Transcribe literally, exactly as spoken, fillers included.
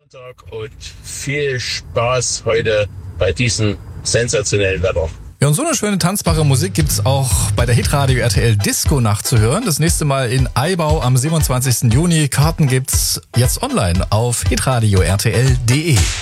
Tag und viel Spaß heute bei diesem sensationellen Wetter. Ja, und so eine schöne tanzbare Musik gibt's auch bei der Hitradio R T L Disco nachzuhören. Das nächste Mal in Eibau am siebenundzwanzigsten Juni. Karten gibt's jetzt online auf hitradio r t l punkt d e.